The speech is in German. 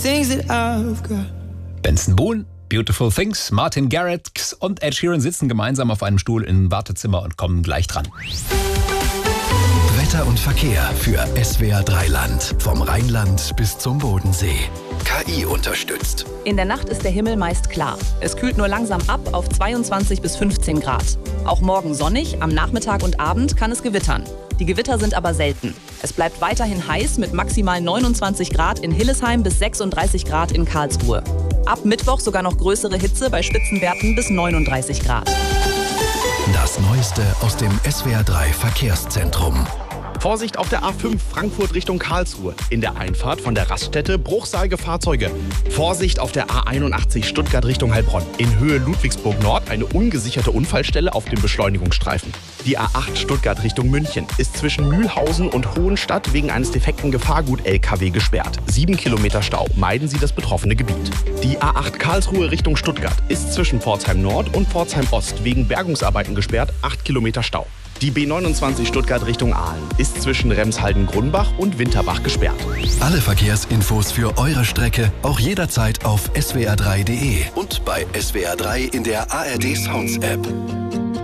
things that I've got. Benson Boone, Beautiful Things, Martin Garrix und Ed Sheeran sitzen gemeinsam auf einem Stuhl im Wartezimmer und kommen gleich dran. Wetter und Verkehr für SWR 3 Land. Vom Rheinland bis zum Bodensee. KI unterstützt. In der Nacht ist der Himmel meist klar. Es kühlt nur langsam ab auf 22 bis 15 Grad. Auch morgen sonnig, am Nachmittag und Abend kann es gewittern. Die Gewitter sind aber selten. Es bleibt weiterhin heiß mit maximal 29 Grad in Hillesheim bis 36 Grad in Karlsruhe. Ab Mittwoch sogar noch größere Hitze bei Spitzenwerten bis 39 Grad. Das Neueste aus dem SWR 3 Verkehrszentrum. Vorsicht auf der A5 Frankfurt Richtung Karlsruhe. In der Einfahrt von der Raststätte bruchseilige Fahrzeuge. Vorsicht auf der A81 Stuttgart Richtung Heilbronn. In Höhe Ludwigsburg Nord eine ungesicherte Unfallstelle auf dem Beschleunigungsstreifen. Die A8 Stuttgart Richtung München ist zwischen Mühlhausen und Hohenstadt wegen eines defekten Gefahrgut-LKW gesperrt. 7 Kilometer Stau. Meiden Sie das betroffene Gebiet. Die A8 Karlsruhe Richtung Stuttgart ist zwischen Pforzheim Nord und Pforzheim Ost wegen Bergungsarbeiten gesperrt. 8 Kilometer Stau. Die B29 Stuttgart Richtung Aalen ist zwischen Remshalden-Grundbach und Winterbach gesperrt. Alle Verkehrsinfos für eure Strecke auch jederzeit auf swr3.de und bei SWR3 in der ARD Sounds App.